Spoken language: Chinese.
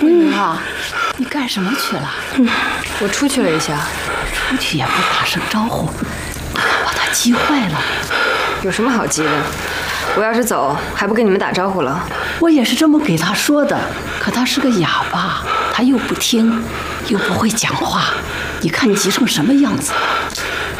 桂明啊，你干什么去了？ 我出去了一下。 出去也不打声招呼，把他急坏了。 有什么好急的？我要是走，还不跟你们打招呼了？ 我也是这么给他说的，可他是个哑巴，他又不听，又不会讲话。你看你急成什么样子？